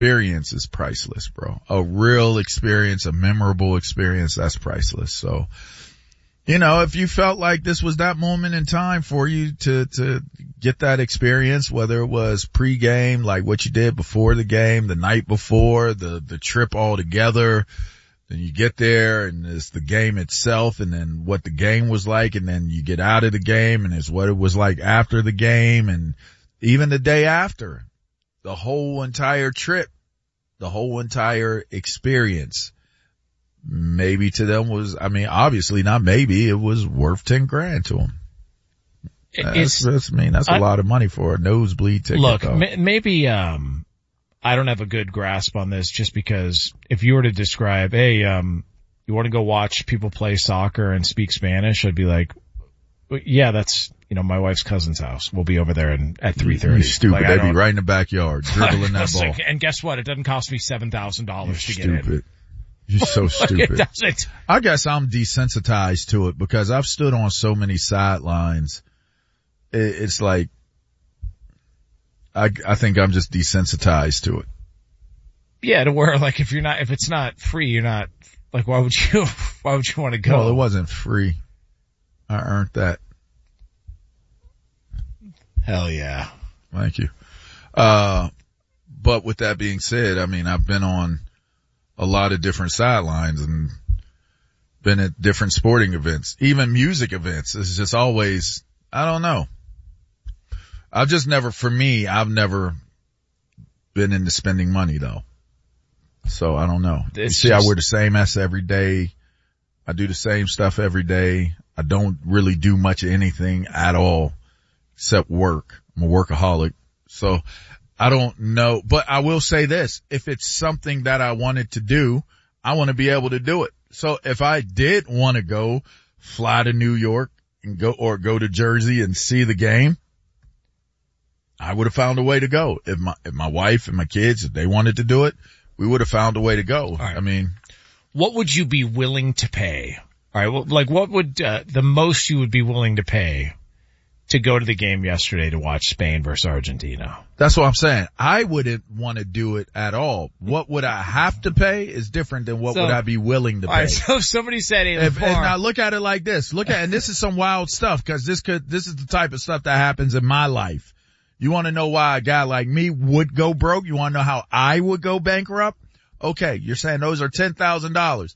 experience is priceless, bro. A real experience, a memorable experience, that's priceless. So, you know, if you felt like this was that moment in time for you to get that experience, whether it was pre-game, like what you did before the game, the night before, the trip all together, then you get there and it's the game itself and then what the game was like, and then you get out of the game and it's what it was like after the game and even the day after. The whole entire trip, the whole entire experience, maybe to them was, I mean, obviously not maybe, it was worth 10 grand to them. That's a lot of money for a nosebleed ticket. Look, maybe, I don't have a good grasp on this just because if you were to describe, hey, you want to go watch people play soccer and speak Spanish, I'd be like, yeah, that's, you know, my wife's cousin's house. We'll be over there at 3:30. You're stupid. Like, they'd be right in the backyard, dribbling that ball. And guess what? It doesn't cost me $7,000 to get in. Stupid. You're so stupid. I guess I'm desensitized to it because I've stood on so many sidelines. It's like, I think I'm just desensitized to it. Yeah, to where like if it's not free, you're not, like why would you want to go? Well, it wasn't free. I earned that. Hell yeah. Thank you. But with that being said, I mean, I've been on a lot of different sidelines and been at different sporting events, even music events. It's just always, I don't know. I've never been into spending money though. So I don't know. I wear the same S every day. I do the same stuff every day. I don't really do much of anything at all except work. I'm a workaholic. So I don't know, but I will say this. If it's something that I wanted to do, I want to be able to do it. So if I did want to go fly to New York and go to Jersey and see the game, I would have found a way to go. If my wife and my kids, if they wanted to do it, we would have found a way to go. Right. I mean, what would you be willing to pay? All right. Well, like what would, the most you would be willing to pay to go to the game yesterday to watch Spain versus Argentina? That's what I'm saying. I wouldn't want to do it at all. What would I have to pay is different than what would I be willing to pay. All right, so if somebody said, hey, now look at it like this. And this is some wild stuff because this is the type of stuff that happens in my life. You want to know why a guy like me would go broke? You want to know how I would go bankrupt? Okay, you're saying those are $10,000.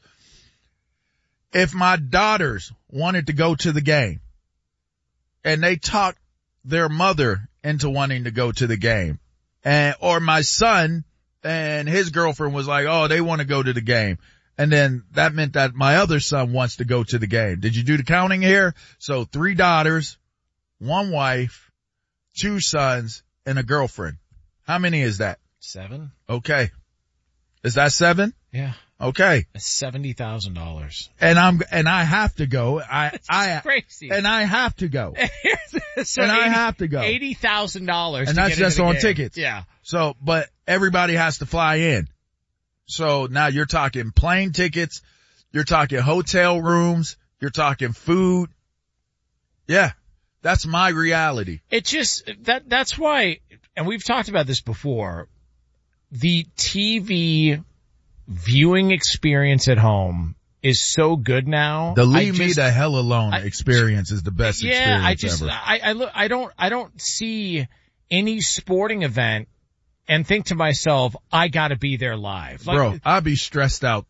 If my daughters wanted to go to the game and they talked their mother into wanting to go to the game, or my son and his girlfriend was like, oh, they want to go to the game. And then that meant that my other son wants to go to the game. Did you do the counting here? So 3 daughters, 1 wife, 2 sons, and a girlfriend. How many is that? 7. Okay. Is that 7? Yeah. Okay. That's $70,000. And I have to go. That's crazy. And I have to go. So and I have to go. $80,000. And that's just on game. tickets. Yeah. So, but everybody has to fly in. So now you're talking plane tickets. You're talking hotel rooms. You're talking food. Yeah. That's my reality. It just, that's why, and we've talked about this before, the TV viewing experience at home is so good now. The leave me the hell alone experience is the best experience ever. I don't see any sporting event and think to myself, I gotta be there live. Like, bro, I'd be stressed out.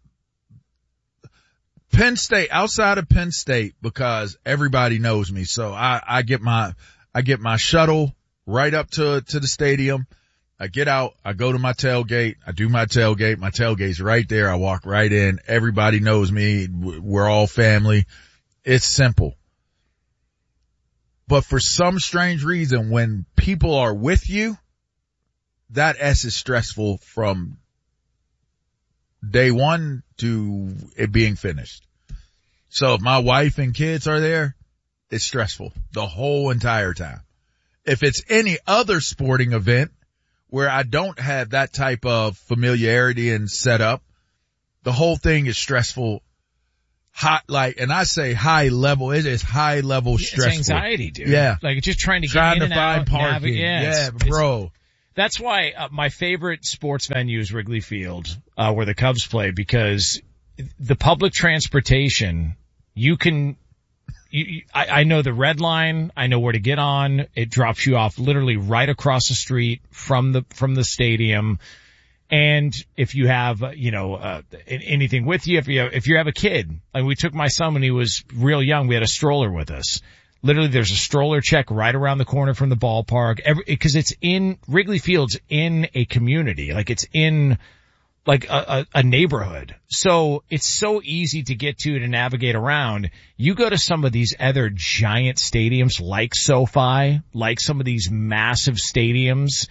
Penn State, outside of Penn State, because everybody knows me. So I get my shuttle right up to the stadium. I get out, I go to my tailgate, I do my tailgate. My tailgate's right there. I walk right in. Everybody knows me. We're all family. It's simple. But for some strange reason, when people are with you, that S is stressful from day one to it being finished. So if my wife and kids are there, it's stressful the whole entire time. If it's any other sporting event where I don't have that type of familiarity and setup, the whole thing is stressful. And I say high level, it is high level stressful. It's anxiety, dude. Yeah. Like just trying to get in and find out. Parking. Yeah, bro. That's why my favorite sports venue is Wrigley Field, where the Cubs play, because the public transportation, I know the red line. I know where to get on. It drops you off literally right across the street from the stadium. And if you have, anything with you, if you have a kid, like we took my son when he was real young, we had a stroller with us. Literally, there's a stroller check right around the corner from the ballpark. Because it's in Wrigley Field's in a community, like it's in like a neighborhood. So it's so easy to get to navigate around. You go to some of these other giant stadiums like SoFi, like some of these massive stadiums.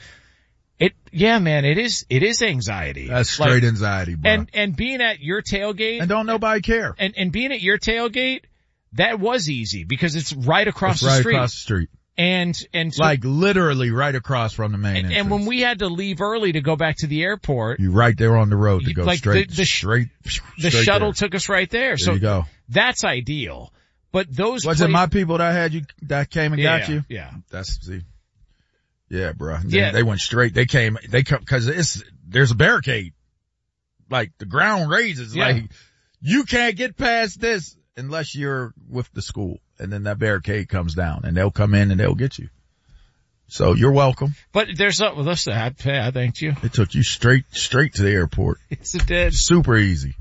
Man, it is anxiety. That's straight anxiety, bro. And being at your tailgate. And don't nobody care. And being at your tailgate, that was easy because it's right across the street. Right across the street. And so, like literally right across from the main entrance. And when we had to leave early to go back to the airport. You right there on the road to go like straight. The shuttle took us right there. So you go. That's ideal. But those Was it my people that came and got you? Yeah. Yeah, bro. Yeah. They went straight. They come, cause there's a barricade. Like the ground raises. Yeah. Like you can't get past this unless you're with the school. And then that barricade comes down and they'll come in and they'll get you. So you're welcome. But listen, I thanked you. It took you straight to the airport. Yes, it did. Super easy.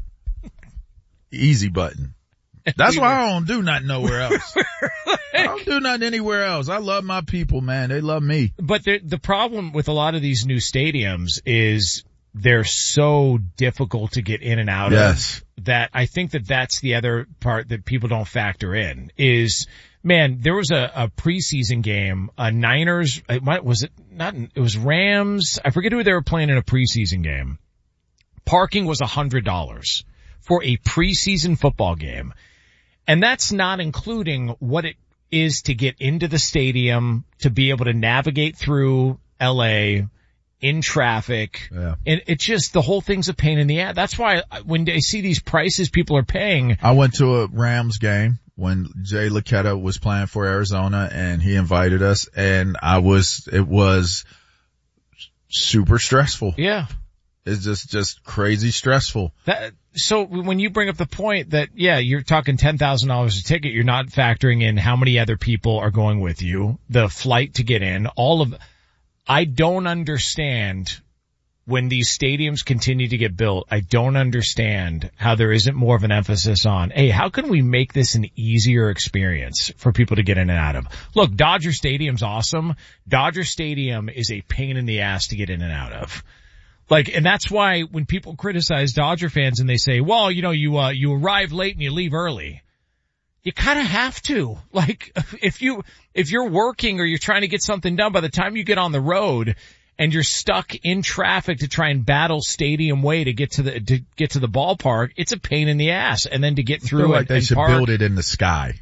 Easy button. That's why I don't do nothing nowhere else. I don't do nothing anywhere else. I love my people, man. They love me. But the problem with a lot of these new stadiums is they're so difficult to get in and out of that I think that's the other part that people don't factor in is, man, there was a preseason game, Niners, it was Rams. I forget who they were playing in a preseason game. Parking was $100 for a preseason football game. And that's not including what it is to get into the stadium, to be able to navigate through LA in traffic. Yeah. And it's just, the whole thing's a pain in the ass. That's why when I see these prices people are paying. I went to a Rams game when Jay Laquetta was playing for Arizona and he invited us and it was super stressful. Yeah. It's just crazy stressful. So when you bring up the point that, you're talking $10,000 a ticket, you're not factoring in how many other people are going with you, the flight to get in, I don't understand when these stadiums continue to get built. I don't understand how there isn't more of an emphasis on, hey, how can we make this an easier experience for people to get in and out of? Look, Dodger Stadium's awesome. Dodger Stadium is a pain in the ass to get in and out of. And that's why when people criticize Dodger fans and they say, well, you arrive late and you leave early. You kind of have to. If you're working or you're trying to get something done, by the time you get on the road and you're stuck in traffic to try and battle Stadium Way to get to the ballpark, it's a pain in the ass. And then to get through like they should build it in the sky.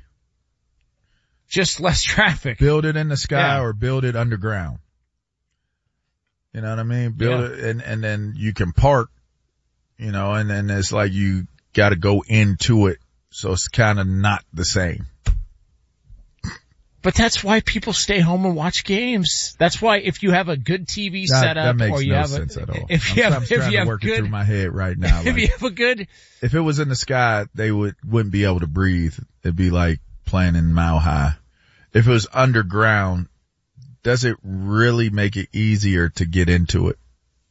Just less traffic. Build it in the sky or build it underground. You know what I mean? Build it and then you can park, and then it's like you gotta go into it. So it's kind of not the same. But that's why people stay home and watch games. That's why if you have a good TV setup, that makes or you no have sense at all. I'm trying to work it through my head right now. If you have a good, if it was in the sky, they wouldn't be able to breathe. It'd be like playing in Mile High. If it was underground, does it really make it easier to get into it?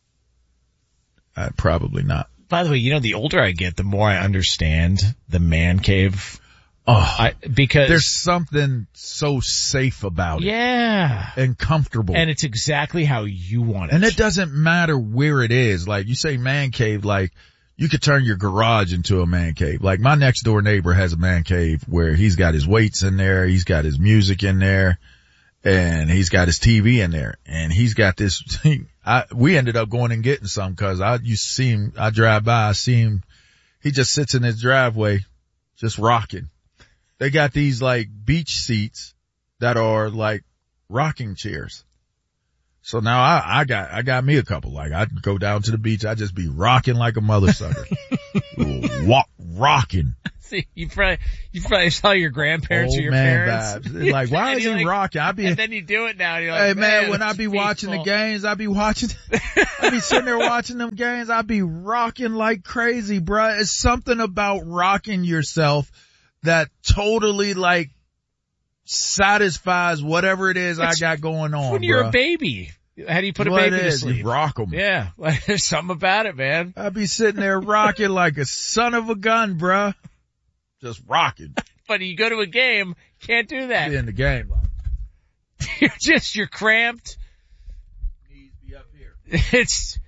Probably not. By the way, the older I get, the more I understand the man cave. Because there's something so safe about it. Yeah. And comfortable. And it's exactly how you want it. And it doesn't matter where it is. Like you say man cave, like you could turn your garage into a man cave. Like my next door neighbor has a man cave where he's got his weights in there, he's got his music in there, and he's got his TV in there, and he's got this thing. We ended up going and getting some cause I used to see him, I drive by, I see him, he just sits in his driveway, just rocking. They got these like beach seats that are like rocking chairs. So now I got me a couple. Like I'd go down to the beach, I'd just be rocking like a mother sucker. Rocking. You probably saw your grandparents or your parents. Vibes. Like, why is he rocking? And then you do it now. And you're like, hey man, when I it's be peaceful. watching the games, I be sitting there watching them games, I be rocking like crazy, bruh. It's something about rocking yourself that totally like satisfies whatever it is I got going on, when you're a baby. How do you put a baby to sleep? You rock them. Yeah. There's something about it, man. I be sitting there rocking like a son of a gun, bruh. Just rocking. But you go to a game, can't do that. Be in the game. You're cramped. Knees be up here.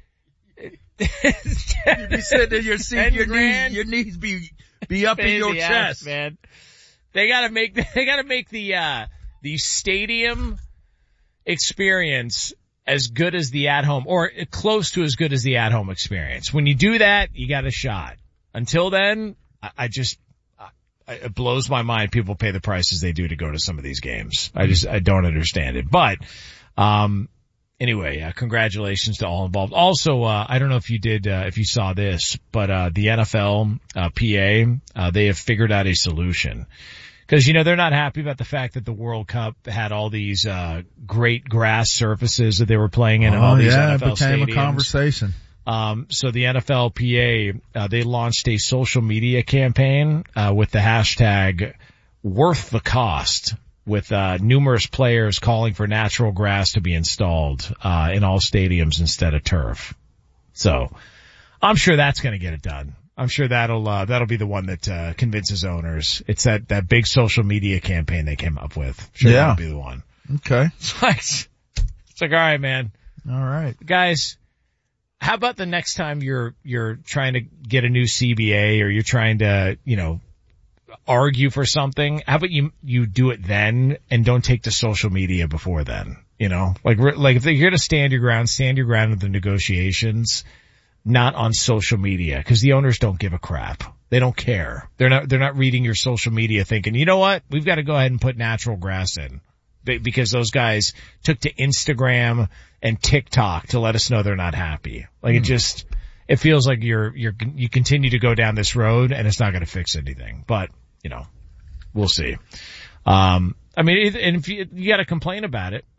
You be sitting in your seat, your knees be up in your chest, man. They gotta make the stadium experience as good as the at-home, or close to as good as the at-home experience. When you do that, you got a shot. Until then, it blows my mind people pay the prices they do to go to some of these games. I don't understand it. But, anyway, congratulations to all involved. Also, I don't know if you saw this, but, the NFL, PA, they have figured out a solution. Cause, they're not happy about the fact that the World Cup had all these, great grass surfaces that they were playing in and all these NFL it became stadiums. A conversation. So the NFLPA, they launched a social media campaign, with the hashtag worth the cost, with, numerous players calling for natural grass to be installed, in all stadiums instead of turf. So I'm sure that's going to get it done. I'm sure that'll be the one that, convinces owners. It's that big social media campaign they came up with. Sure, that'll be the one. Okay. It's like, all right, man. All right. Guys, how about the next time you're trying to get a new CBA or you're trying to, argue for something? How about you do it then and don't take to social media before then? Like if you're going to stand your ground with the negotiations. Not on social media, because the owners don't give a crap. They don't care. They're not reading your social media thinking, you know what? We've got to go ahead and put natural grass in. Because those guys took to Instagram and TikTok to let us know they're not happy. Like it feels like you continue to go down this road and it's not going to fix anything. But, we'll see. And if you got to complain about it,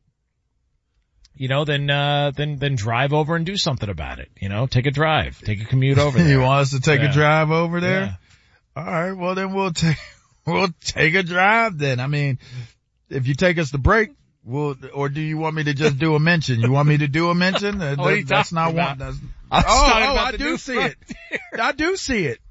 then drive over and do something about it. Take a drive, take a commute over there. You want us to take a drive over there? Yeah. All right. Well, then we'll take a drive then. I mean, if you take us to break, or do you want me to just do a mention? You want me to do a mention? That's not one. I do see it. I do see it.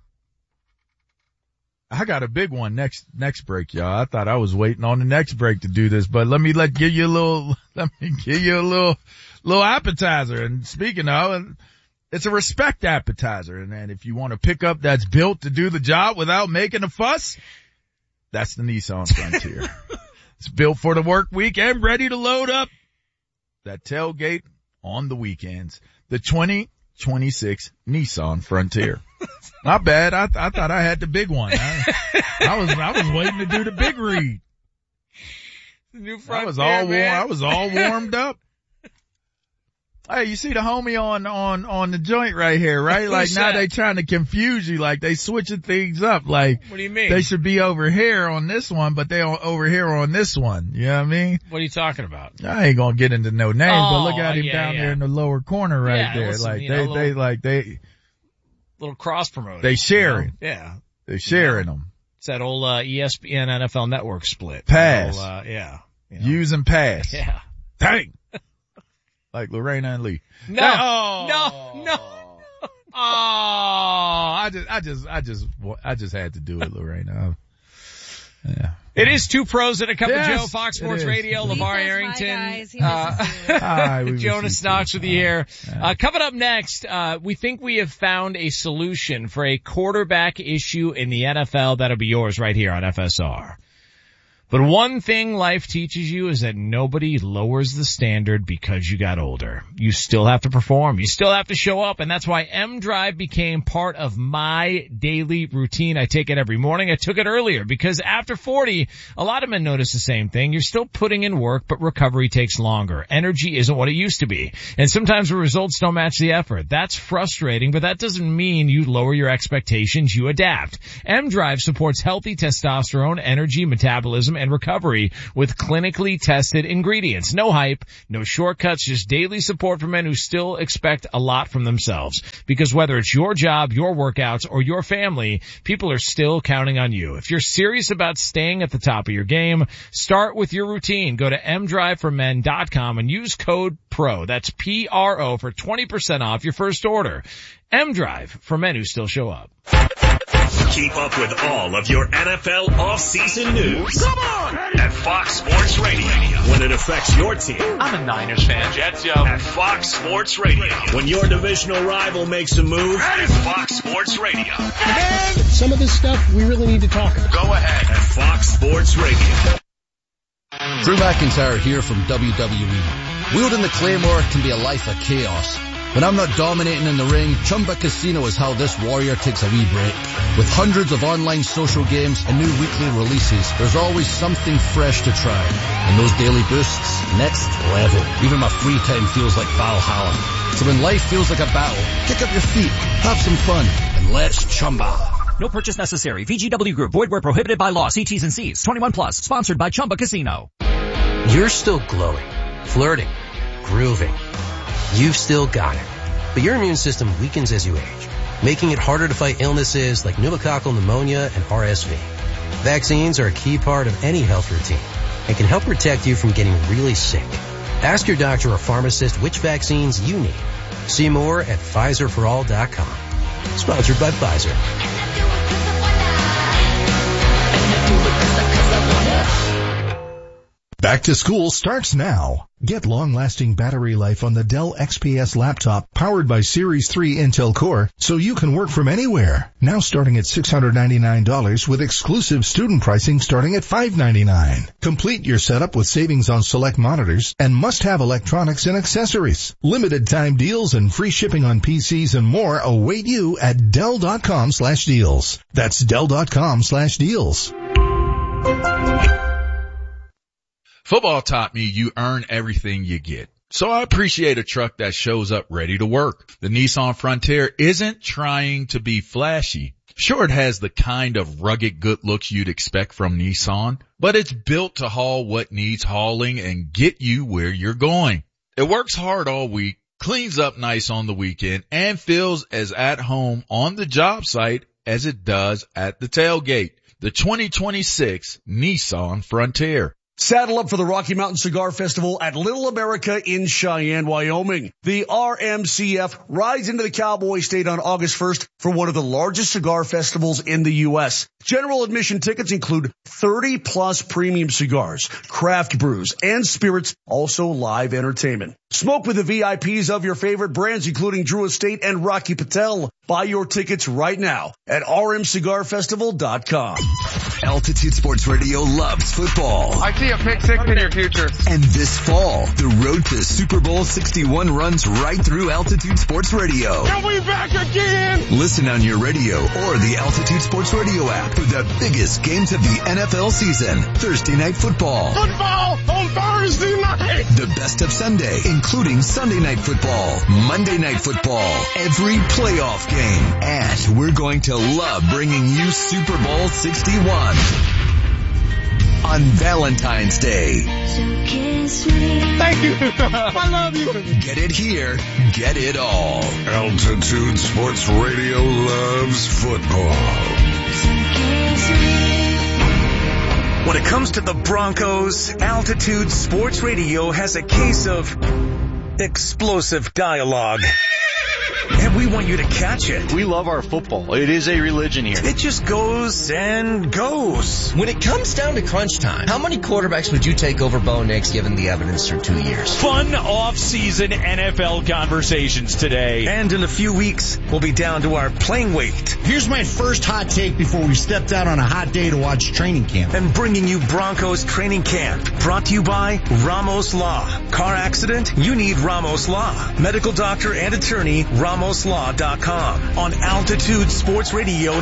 I got a big one next break, y'all. I thought I was waiting on the next break to do this, but let me give you a little appetizer. And speaking of, it's a respect appetizer. And if you want a pickup that's built to do the job without making a fuss, that's the Nissan Frontier. It's built for the work week and ready to load up that tailgate on the weekends. The 2026 Nissan Frontier. Not bad. I thought I had the big one. I was waiting to do the big read. The new Frontier, I was all warmed up. Hey, you see the homie on the joint right here, right? Like now they trying to confuse you, like they switching things up. Like, what do you mean? They should be over here on this one, but they over here on this one. You know what I mean? What are you talking about? I ain't gonna get into no names, but look at him down there in the lower corner right there. Listen, like they little cross promoting. They sharing. Yeah. They sharing them. It's that old, ESPN NFL network split. Pass. Yeah. Use and pass. Yeah. Dang. Like Lorena and Lee. No. Oh, I just had to do it, Lorena. Yeah. It is Two Pros and a Cup of Joe, Fox Sports Radio, LeVar Arrington. Hi, Jonas Knox with you here. Coming up next, we think we have found a solution for a quarterback issue in the NFL that'll be yours right here on FSR. But one thing life teaches you is that nobody lowers the standard because you got older. You still have to perform. You still have to show up. And that's why M-Drive became part of my daily routine. I take it every morning. I took it earlier because after 40, a lot of men notice the same thing. You're still putting in work, but recovery takes longer. Energy isn't what it used to be. And sometimes the results don't match the effort. That's frustrating, but that doesn't mean you lower your expectations. You adapt. M-Drive supports healthy testosterone, energy, metabolism, and recovery with clinically tested ingredients. No hype, no shortcuts, just daily support for men who still expect a lot from themselves. Because whether it's your job, your workouts, or your family, people are still counting on you. If you're serious about staying at the top of your game, start with your routine. Go to mdriveformen.com and use code PRO. That's PRO for 20% off your first order. M-Drive for men who still show up. Keep up with all of your NFL off-season news. Come on! At Fox Sports Radio. When it affects your team. I'm a Niners fan. Jets, yo. At Fox Sports Radio. When your divisional rival makes a move. At Fox Sports Radio. And some of this stuff we really need to talk about. Go ahead. At Fox Sports Radio. Drew McIntyre here from WWE. Wielding the Claymore can be a life of chaos. When I'm not dominating in the ring, Chumba Casino is how this warrior takes a wee break. With hundreds of online social games and new weekly releases, there's always something fresh to try. And those daily boosts, next level. Even my free time feels like Valhalla. So when life feels like a battle, kick up your feet, have some fun, and let's Chumba. No purchase necessary. VGW Group. Void where prohibited by law. See T's and C's. 21 plus. Sponsored by Chumba Casino. You're still glowing, flirting, grooving. You've still got it. But your immune system weakens as you age, making it harder to fight illnesses like pneumococcal pneumonia and RSV. Vaccines are a key part of any health routine and can help protect you from getting really sick. Ask your doctor or pharmacist which vaccines you need. See more at PfizerForAll.com. Sponsored by Pfizer. Back to school starts now. Get long-lasting battery life on the Dell XPS laptop powered by Series 3 Intel Core so you can work from anywhere. Now starting at $699 with exclusive student pricing starting at $599. Complete your setup with savings on select monitors and must-have electronics and accessories. Limited time deals and free shipping on PCs and more await you at Dell.com/deals. That's Dell.com/deals. Football taught me you earn everything you get. So I appreciate a truck that shows up ready to work. The Nissan Frontier isn't trying to be flashy. Sure, it has the kind of rugged good looks you'd expect from Nissan, but it's built to haul what needs hauling and get you where you're going. It works hard all week, cleans up nice on the weekend, and feels as at home on the job site as it does at the tailgate. The 2026 Nissan Frontier. Saddle up for the Rocky Mountain Cigar Festival at Little America in Cheyenne, Wyoming. The RMCF rides into the Cowboy State on August 1st for one of the largest cigar festivals in the U.S. General admission tickets include 30-plus premium cigars, craft brews, and spirits, also live entertainment. Smoke with the VIPs of your favorite brands, including Drew Estate and Rocky Patel. Buy your tickets right now at rmcigarfestival.com. Altitude Sports Radio loves football. I see a pick six in your future. And this fall, the road to Super Bowl 61 runs right through Altitude Sports Radio. Are we back again? Listen on your radio or the Altitude Sports Radio app for the biggest games of the NFL season. Thursday Night Football. Football on Thursday night. The best of Sunday, including Sunday Night Football, Monday Night Football, every playoff game. And we're going to love bringing you Super Bowl 61 on Valentine's Day. Thank you. I love you. Get it here. Get it all. Altitude Sports Radio loves football. When it comes to the Broncos, Altitude Sports Radio has a case of explosive dialogue. and we want you to catch it. We love our football. It is a religion here. It just goes and goes. When it comes down to crunch time, how many quarterbacks would you take over Bo Nix given the evidence through 2 years? Fun off-season NFL conversations today. And in a few weeks, we'll be down to our playing weight. Here's my first hot take before we stepped out on a hot day to watch training camp. And bringing you Broncos training camp. Brought to you by Ramos Law. Car accident? You need Ramos Law. Medical doctor and attorney, RamosLaw.com. On Altitude Sports Radio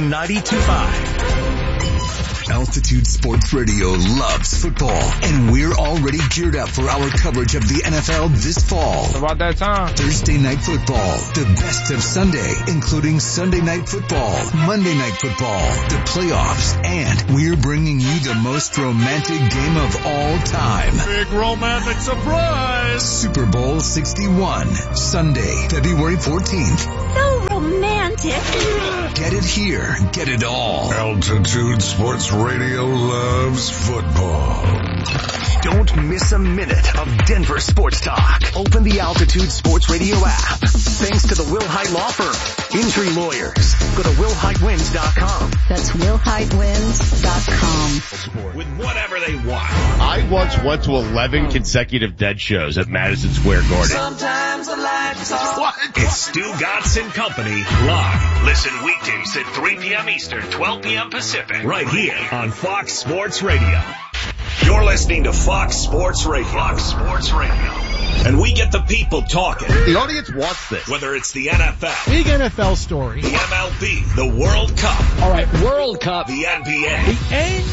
92.5. Altitude Sports Radio loves football, and we're already geared up for our coverage of the NFL this fall. It's about that time. Thursday Night Football, the best of Sunday, including Sunday Night Football, Monday Night Football, the playoffs, and we're bringing you the most romantic game of all time. Big romantic surprise! Super Bowl 61, Sunday, February 14th. So romantic. Get it here, get it all. Altitude Sports Radio loves football. Don't miss a minute of Denver sports talk. Open the Altitude Sports Radio app. Thanks to the Will Hite Law Firm. Injury lawyers. Go to WillHiteWins.com. That's WillHiteWins.com. With whatever they want. I once went to 11 consecutive Dead shows at Madison Square Garden. Sometimes I like to talk. What? It's Stu Godson Company live. Listen weekdays at 3 p.m. Eastern, 12 p.m. Pacific. Right here on Fox Sports Radio. You're listening to Fox Sports Radio. Fox Sports Radio. And we get the people talking. The audience wants this. Whether it's the NFL. Big NFL story. The MLB. The World Cup. All right, World Cup. The NBA. The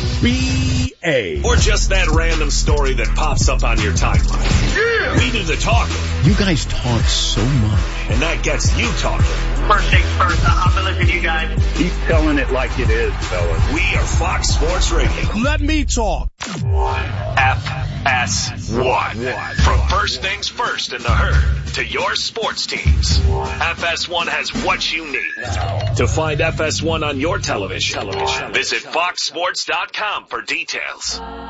NBA. Or just that random story that pops up on your timeline. Yeah. We do the talking. You guys talk so much. And that gets you talking. First things first, I'm going to listen to you guys. Keep telling it like it is, fellas. We are Fox Sports Radio. Let me talk. FS1. From first things first in the herd to your sports teams. FS1 has what you need. To find FS1 on your television, visit foxsports.com for details.